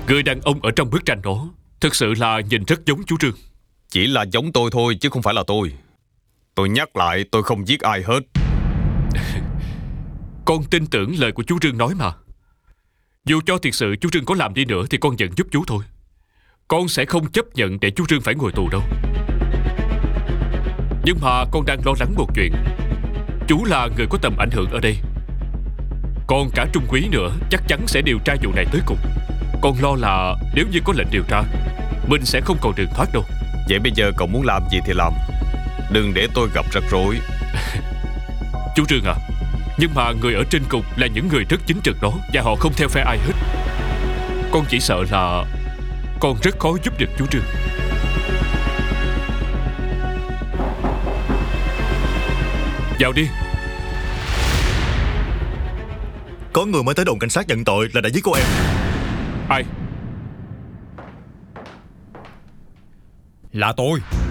Người đàn ông ở trong bức tranh đó thực sự là nhìn rất giống chú Trương. Chỉ là giống tôi thôi chứ không phải là tôi. Tôi nhắc lại, tôi không giết ai hết. Con tin tưởng lời của chú Trương nói mà. Dù cho thiệt sự chú Trương có làm đi nữa thì con vẫn giúp chú thôi. Con sẽ không chấp nhận để chú Trương phải ngồi tù đâu. Nhưng mà con đang lo lắng một chuyện. Chú là người có tầm ảnh hưởng ở đây. Còn cả Trung Quý nữa chắc chắn sẽ điều tra vụ này tới cùng. Con lo là nếu như có lệnh điều tra, mình sẽ không còn đường thoát đâu. Vậy bây giờ cậu muốn làm gì thì làm, đừng để tôi gặp rắc rối. Chú Trương à, nhưng mà người ở trên cục là những người rất chính trực đó, và họ không theo phe ai hết. Con chỉ sợ là con rất khó giúp được chú Trương. Vào đi. Có người mới tới đồn cảnh sát nhận tội là đã giết cô em. Ai? Là tôi.